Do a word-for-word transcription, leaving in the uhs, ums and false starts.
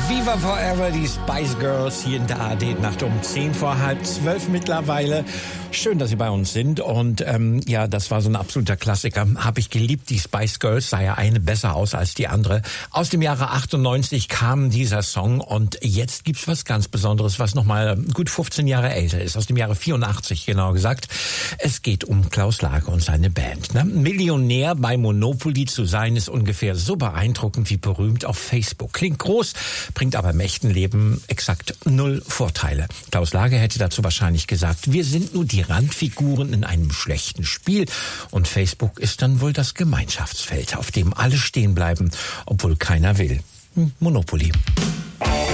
Viva Forever, die Spice Girls hier in der A R-Nacht um zehn vor halb zwölf mittlerweile. Schön, dass Sie bei uns sind. Und ähm, ja, das war so ein absoluter Klassiker. Habe ich geliebt, die Spice Girls, sah ja eine besser aus als die andere. Aus dem Jahre achtundneunzig kam dieser Song und jetzt gibt's was ganz Besonderes, was nochmal gut fünfzehn Jahre älter ist. Aus dem Jahre vierundachtzig, genau gesagt. Es geht um Klaus Lage und seine Band. Ne? Millionär bei Monopoly zu sein, ist ungefähr so beeindruckend wie berühmt auf Facebook. Klingt groß, bringt aber im echten Leben exakt null Vorteile. Klaus Lage hätte dazu wahrscheinlich gesagt, wir sind nur die Randfiguren in einem schlechten Spiel und Facebook ist dann wohl das Gemeinschaftsfeld, auf dem alle stehen bleiben, obwohl keiner will. Monopoly.